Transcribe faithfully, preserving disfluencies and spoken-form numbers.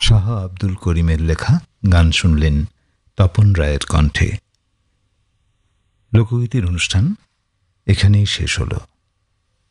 শাহ আব্দুল করিমের লেখা গান শুনলেন তপন রায়ের কণ্ঠে। লোকগীতির অনুষ্ঠান এখানেই শেষ হলো।